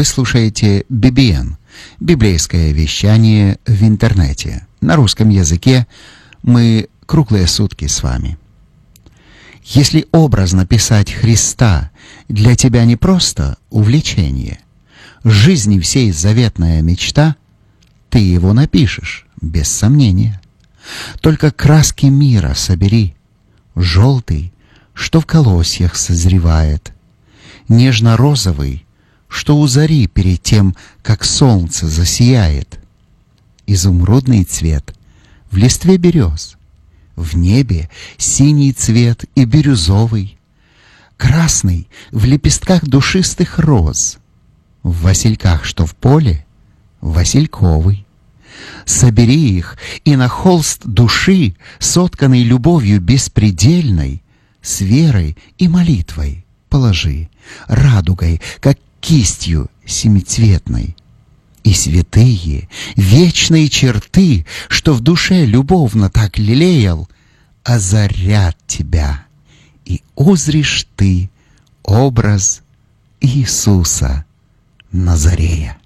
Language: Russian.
Вы слушаете BBN, библейское вещание в интернете. На русском языке мы круглые сутки с вами. Если образно писать Христа для тебя не просто увлечение, жизни всей заветная мечта, ты его напишешь, без сомнения. Только краски мира собери, желтый, что в колосьях созревает, нежно-розовый, что у зари перед тем, как солнце засияет, изумрудный цвет в листве берез, в небе синий цвет и бирюзовый, красный в лепестках душистых роз, в васильках, что в поле, васильковый. Собери их и на холст души, сотканный любовью беспредельной, с верой и молитвой положи, радугой, как кистью семицветной. И святые, вечные черты, что в душе любовно так лелеял, озарят тебя, и узришь ты образ Иисуса Назарея.